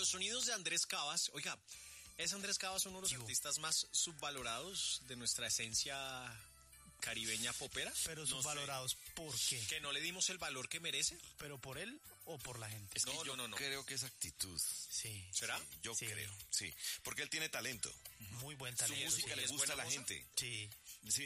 Los sonidos de Andrés Cavas, oiga, ¿es Andrés Cavas uno de los artistas más subvalorados de nuestra esencia caribeña popera? Pero subvalorados, ¿por qué? ¿Que no le dimos el valor que merece? ¿Pero por él o por la gente? Es que yo no. creo que es actitud. Sí. ¿Será? Sí, yo Sí. creo, sí. Porque él tiene talento. Muy buen Su talento. música sí. le ¿Es gusta a la buena moza? gente. Sí, Sí.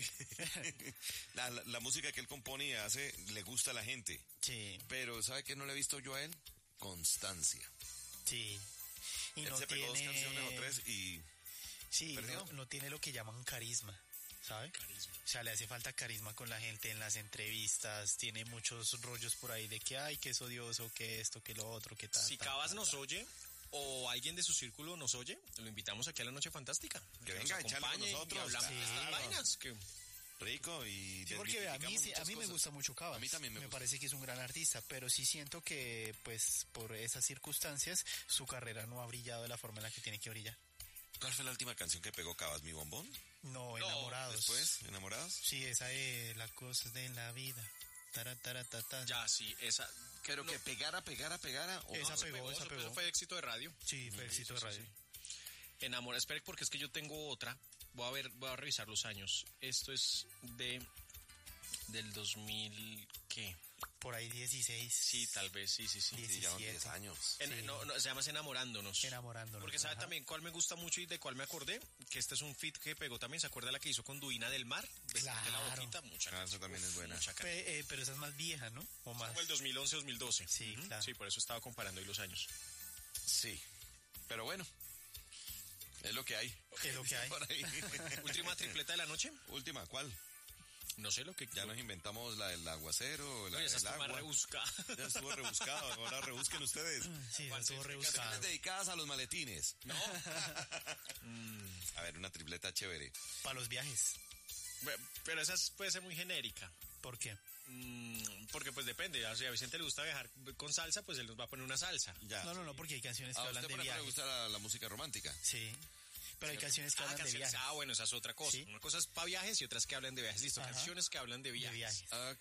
La música que él compone y hace le gusta a la gente. sí, Pero ¿sabe qué no le he visto yo a él? Constancia. sí. Y Él no se pegó dos tiene... canciones o tres y... Sí, ¿Perdió? no tiene lo que llaman carisma, ¿sabe? Carisma. O sea, le hace falta carisma con la gente en las entrevistas, tiene muchos rollos por ahí de que, ay, que es odioso, que esto, que lo otro, que tal. Si tal, Cavas tal, nos tal. oye o alguien de su círculo nos oye, lo invitamos aquí a la Noche Fantástica. Que nos venga a echarle con acompañe nosotros. y hablamos Sí, de estas claro. vainas. Que... Rico y... Sí, porque a mí, desmitificamos a muchas mí me cosas. gusta mucho Cavas. A mí también me gusta. parece que es un gran artista, pero sí siento que, pues, por esas circunstancias, su carrera no ha brillado de la forma en la que tiene que brillar. ¿Cuál fue la última canción que pegó Cavas? ¿Mi bombón? No, enamorados. Después, ¿Enamorados? Sí, esa es las cosas de la vida. Tara. Ya, sí, esa... Pero no, que pegara. ¿O Esa no? pegó, esa eso pegó. fue éxito de radio. Sí, fue éxito de sí, radio. sí. Enamora, espere, porque es que yo tengo otra. Voy a revisar los años. Esto es del 2000, ¿qué? Por ahí 16. Sí, tal vez, sí. Sí, ya 10 17. años. Sí. No, se llama Enamorándonos. Enamorándonos. Porque sabe Ajá. también cuál me gusta mucho y de cuál me acordé, que este es un feat que pegó también, ¿se acuerda la que hizo con Duina del Mar? De la Claro. boquita, mucha Ah, esa también es buena. mucha canción. Pero esa es más vieja, ¿no? O más. Como el 2011-2012. Sí, claro. Sí, por eso estaba comparando ahí los años. Sí. Pero bueno. Es lo que hay. Es lo que hay. Por ahí. Última tripleta de la noche. Última, ¿cuál? No sé lo que... Ya nos inventamos la del aguacero, la Oye, esa del está más agua. rebuscada. Ya estuvo rebuscado, ahora rebusquen ustedes. Sí, ¿Cuál estuvo es? rebuscado. Canciones dedicadas a los maletines. No. A ver, una tripleta chévere. Para los viajes. Pero esa puede ser muy genérica. ¿Por qué? Porque pues depende. O sea, a Vicente le gusta viajar con salsa, pues él nos va a poner una salsa. Ya. No, porque hay canciones que A hablan usted, de por ejemplo, le viajes. gusta la música romántica. Sí. Pero hay canciones que hablan de canciones. viajes. Bueno, esa es otra cosa. Sí. Una cosa es para viajes y otras que hablan de viajes. Listo, Ajá. canciones que hablan de De viajes. viajes. Ok.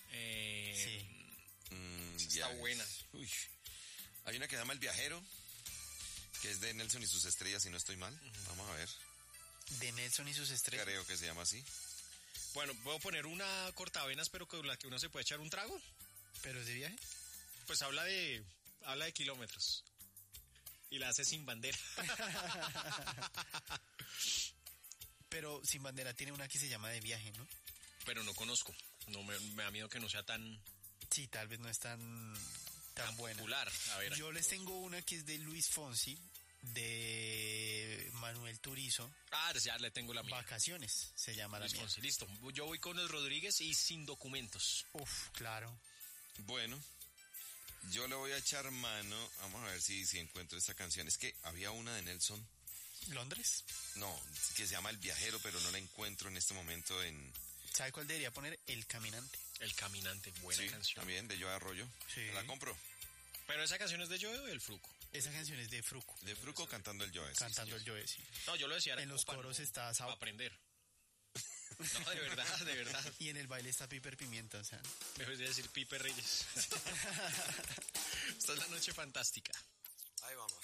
Sí. Está Viajes. buena. Uy. Hay una que se llama El Viajero, que es de Nelson y sus estrellas, si no estoy mal. Vamos a ver. De Nelson y sus estrellas. Creo que se llama así. Bueno, puedo poner una cortavenas, pero con la que uno se puede echar un trago. ¿Pero es de viaje? Pues habla de kilómetros. Y la hace sin bandera. Pero Sin Bandera tiene una que se llama De Viaje, ¿no? Pero no conozco. No me da miedo que no sea tan Sí, tal vez no es tan buena. popular. A ver. Yo les tengo una que es de Luis Fonsi, de Manuel Turizo. Ya le tengo la mía. Vacaciones se llama Luis la mía. Fonsi, listo. Yo voy con el Rodríguez y Sin Documentos. Uf, claro. Bueno, yo le voy a echar mano. Vamos a ver si encuentro esta canción. Es que había una de Nelson. ¿Londres? No, que se llama El Viajero, pero no la encuentro en este momento en... ¿Sabe cuál debería poner? El Caminante. El Caminante, buena Sí, canción. también, de Joe Arroyo. Sí. La compro. Pero esa canción es de Joe o del Fruco. Esa canción es de Fruco, De Fruco cantando el Joe. sí, cantando señor. el Joe, sí. No, yo lo decía. era En los como coros para está Sao. para aprender. No, de verdad. Y en el baile está Piper Pimienta, o sea. Mejor de decir Pipe Reyes. Esta es la Noche Fantástica. Ahí vamos.